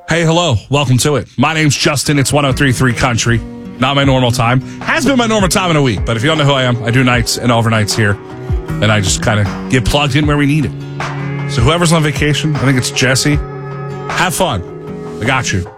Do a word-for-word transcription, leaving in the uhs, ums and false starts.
Hey, hello. Welcome to it. My name's Justin. It's one oh three point three Country. Not my normal time. Has been my normal time in a week, but if you don't know who I am, I do nights and overnights here, and I just kind of get plugged in where we need it. So whoever's on vacation, I think it's Jesse, have fun. I got you.